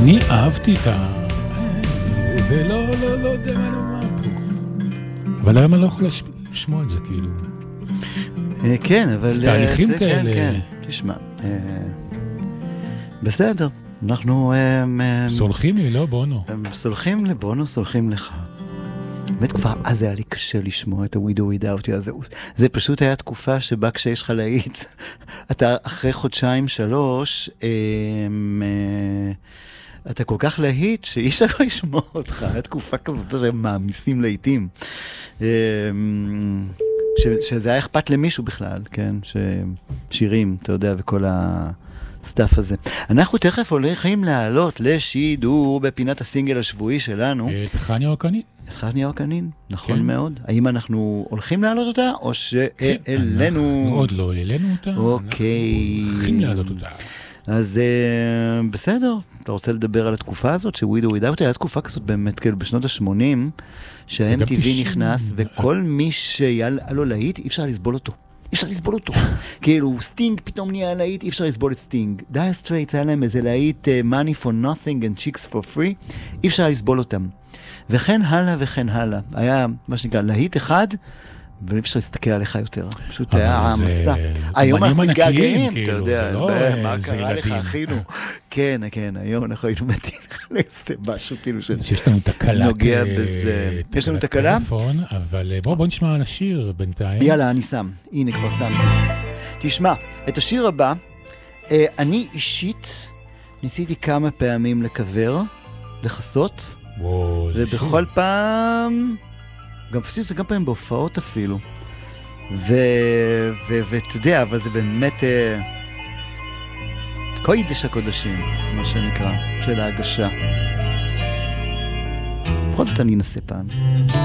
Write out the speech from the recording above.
אני אהבתי את זה לא יודע מה לומר פה. אבל היום אני לא יכול לשמוע את זה כאילו. כן, אבל... תהליכים כאלה. כן, תשמע. בסדר, אנחנו... סולחים לי, לא בונו. סולחים לבונו, סולחים לך. באמת כבר אז היה לי קשה לשמוע את ה-We Do Without You הזה. זה פשוט היה תקופה שבה כשיש לך להיט, אתה אחרי חודשיים, 3, אתה כל כך להיט שאי אפשר לא לשמוע אותך. היה תקופה כזאת שהם מעמיסים להיטים. שזה היה אכפת למישהו בכלל, כן? שירים, אתה יודע, וכל הסטאפ הזה. אנחנו תכף הולכים לעלות לשידור בפינת הסינגל השבועי שלנו. את חניה אוקנין. את חניה אוקנין, נכון מאוד. האם אנחנו הולכים לעלות אותה, או שאלינו? אנחנו עוד לא העלינו אותה. אוקיי. אנחנו הולכים לעלות אותה. אז בסדר, אתה רוצה לדבר על התקופה הזאת, ש-We Do Without You, היה תקופה כזאת באמת, כאילו בשנות ה-80, שה-MTV נכנס, וכל מי שהיה לו להיט, אי אפשר לסבול אותו. אי אפשר לסבול אותו. כאילו, סטינג פתאום נהיה להיט, אי אפשר לסבול את סטינג. דייר סטרייטס היה להם איזה להיט, Money for Nothing and Chicks for Free, אי אפשר לסבול אותם. וכן הלאה וכן הלאה. היה, מה שנקרא, להיט אחד, ואי אפשר להסתכל עליך יותר. פשוט היה העמסה. היום אנחנו מתגעגעים, אתה יודע, מה קרה לך, אחינו? כן, היום אנחנו היינו מתאים לאיזה משהו, כאילו שיש לנו תקלה. נוגע בזה. יש לנו תקלה? אבל בוא נשמע על השיר בינתיים. יאללה, אני שם. הנה, כבר שמתי. תשמע, את השיר הבא, אני אישית ניסיתי כמה פעמים לקבר, לחסות, ובכל פעם... גם פסיס זה גם פעמים בהופעות אפילו. ואתה יודע, אבל זה באמת קודש הקודשים, מה שנקרא, של ההגשה. בכל זאת אני אנסה פעם.